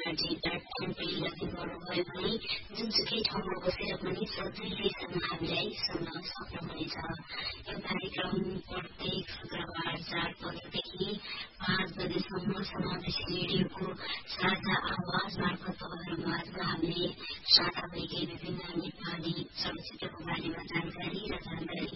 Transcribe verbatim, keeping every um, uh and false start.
NRG dot NP login गर्नुभयो भने जुनसुकै ठाउँमा बसेर पनि सजिलैसँग हामीलाई सुन्न सक्नुहुनेछ। यो कार्यक्रम प्रत्येक शुक्रबार चार बजेदेखि पाँच बजेसम्म समावेशी रेडियोको साझा आवाज मार्फत तपाईँहरू माझमा हामीले साझा भएकै विभिन्न नेपाली चलचित्रको बारेमा जानकारी र जानकारी